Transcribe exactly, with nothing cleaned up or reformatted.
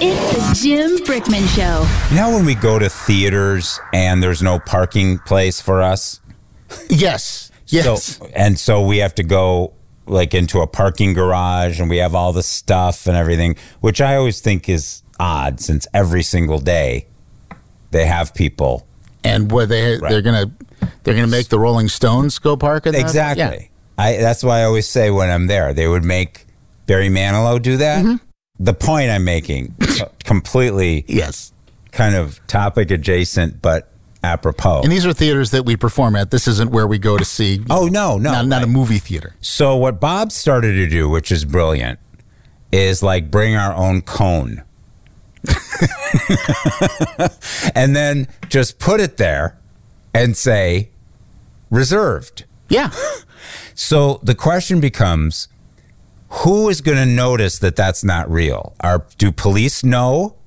It's the Jim Brickman Show. You know when we go to theaters and there's no parking place for us? Yes. Yes. So, and so we have to go like into a parking garage and we have all the stuff and everything, which I always think is odd since every single day they have people. And where they Right. they're gonna they're gonna make the Rolling Stones go park in that? Exactly. I that's why I always say when I'm there, they would make Barry Manilow do that. Mm-hmm. The point I'm making, completely Yes. kind of topic adjacent, but apropos. And these are theaters that we perform at. This isn't where we go to see. Oh, no, no. Not, not a right. movie theater. So what Bob started to do, which is brilliant, is like bring our own cone. And then just put it there and say, reserved. Yeah. So the question becomes, who is going to notice that that's not real? Are, do police know